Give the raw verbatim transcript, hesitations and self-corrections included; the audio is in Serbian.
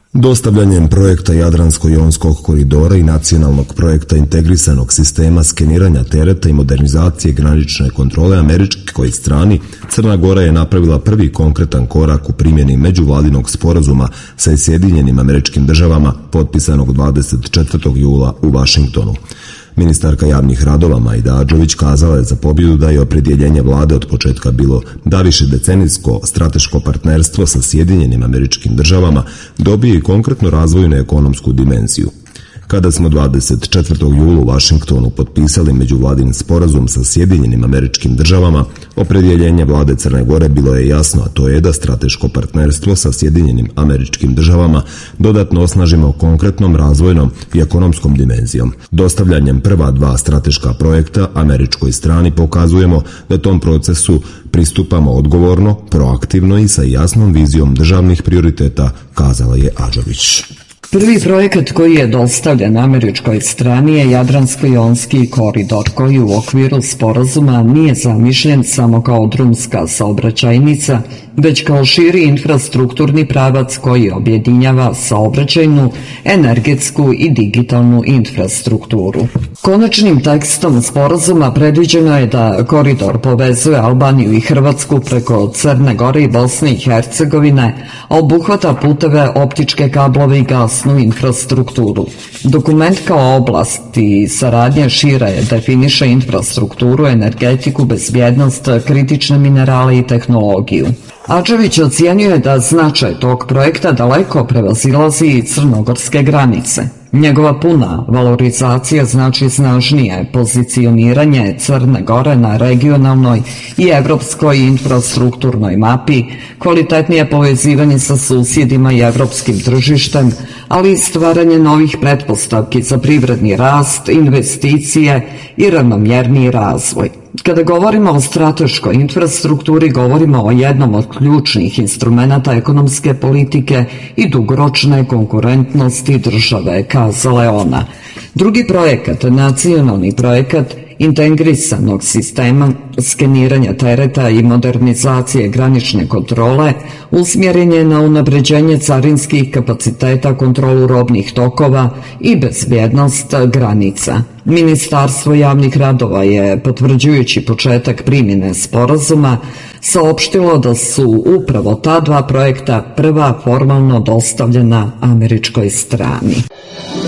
Dostavljanjem projekta Jadransko-jonskog koridora i nacionalnog projekta integrisanog sistema skeniranja tereta i modernizacije granične kontrole američkoj strani, Crna Gora je napravila prvi konkretan korak u primjeni međuvladinog sporazuma sa Sjedinjenim Američkim Državama potpisanog dvadeset četvrtog jula u Vašingtonu. Ministarka javnih radova Majda Adžović kazala je za pobjedu da je opredjeljenje vlade od početka bilo da više decenijsko strateško partnerstvo sa Sjedinjenim Američkim Državama dobije i konkretno razvojnu ekonomsku dimenziju. Kada smo dvadeset četvrtog jula u Vašingtonu potpisali međuvladin sporazum sa Sjedinjenim Američkim Državama, opredjeljenje vlade Crne Gore bilo je jasno, a to je da strateško partnerstvo sa Sjedinjenim Američkim Državama dodatno osnažimo konkretnom razvojnom i ekonomskom dimenzijom. Dostavljanjem prva dva strateška projekta američkoj strani pokazujemo da tom procesu pristupamo odgovorno, proaktivno i sa jasnom vizijom državnih prioriteta, kazala je Adžović. Prvi projekat koji je dostavljen američkoj strani je Jadransko-jonski koridor, koji u okviru sporazuma nije zamišljen samo kao drumska saobraćajnica, već kao širi infrastrukturni pravac koji objedinjava saobraćajnu, energetsku i digitalnu infrastrukturu. Konačnim tekstom sporazuma predviđeno je da koridor povezuje Albaniju i Hrvatsku preko Crne Gore i Bosne i Hercegovine, a obuhvata puteve, optičke kablove i gasnu infrastrukturu. Dokument kao oblast i saradnje šire definiše infrastrukturu, energetiku, bezbjednost, kritične minerale i tehnologiju. Adžović ocijenio je da značaj tog projekta daleko prevazilazi i crnogorske granice. Njegova puna valorizacija znači snažnije pozicioniranje Crne Gore na regionalnoj i evropskoj infrastrukturnoj mapi, kvalitetnije povezivanje sa susjedima i evropskim tržištem, ali i stvaranje novih pretpostavki za privredni rast, investicije i ravnomjerniji razvoj. Kada govorimo o strateškoj infrastrukturi, govorimo o jednom od ključnih instrumenata ekonomske politike i dugoročne konkurentnosti države, kazala je ona. Drugi projekat, nacionalni projekat integrisanog sistema skeniranja tereta i modernizacije granične kontrole, usmjeren je na unapređenje carinskih kapaciteta, kontrolu robnih tokova i bezbjednost granica. Ministarstvo javnih radova je, potvrđujući početak primjene sporazuma, saopštilo da su upravo ta dva projekta prva formalno dostavljena američkoj strani.